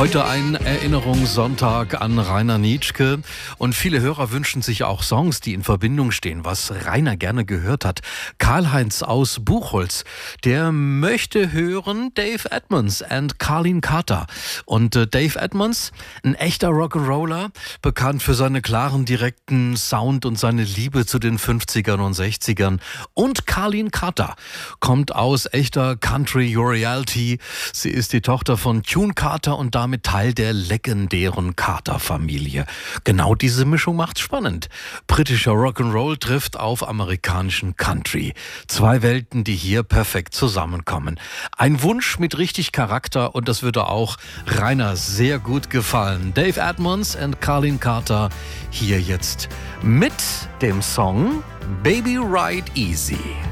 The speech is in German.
Heute ein Erinnerungssonntag an Rainer Nitschke und viele Hörer wünschen sich auch Songs, die in Verbindung stehen, was Rainer gerne gehört hat. Karl-Heinz aus Buchholz, der möchte hören Dave Edmunds and Carlene Carter. Und Dave Edmunds, ein echter Rock'n'Roller, bekannt für seinen klaren, direkten Sound und seine Liebe zu den 50ern und 60ern. Und Carlene Carter kommt aus echter Country Royalty. Sie ist die Tochter von Tune Carter und damit Teil der legendären Carter-Familie. Genau diese Mischung macht's spannend. Britischer Rock'n'Roll trifft auf amerikanischen Country. Zwei Welten, die hier perfekt zusammenkommen. Ein Wunsch mit richtig Charakter und das würde auch Rainer sehr gut gefallen. Dave Edmunds und Carlene Carter hier jetzt mit dem Song Baby Ride Easy.